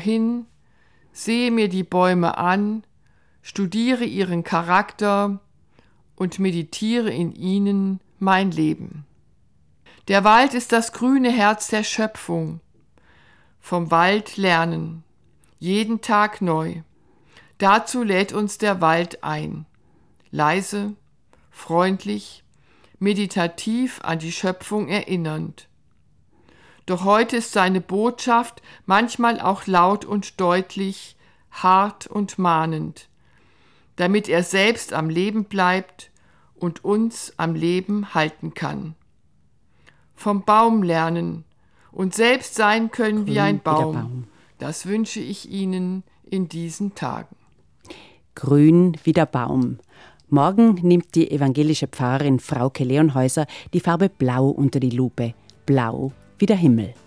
hin, sehe mir die Bäume an, studiere ihren Charakter und meditiere in ihnen mein Leben. Der Wald ist das grüne Herz der Schöpfung. Vom Wald lernen, jeden Tag neu. Dazu lädt uns der Wald ein. Leise, freundlich, meditativ an die Schöpfung erinnernd. Doch heute ist seine Botschaft manchmal auch laut und deutlich, hart und mahnend, damit er selbst am Leben bleibt und uns am Leben halten kann. Vom Baum lernen und selbst sein können wie ein Baum. Das wünsche ich Ihnen in diesen Tagen. Grün wie der Baum. Morgen nimmt die evangelische Pfarrerin Frauke Leonhäuser die Farbe Blau unter die Lupe. Blau wie der Himmel.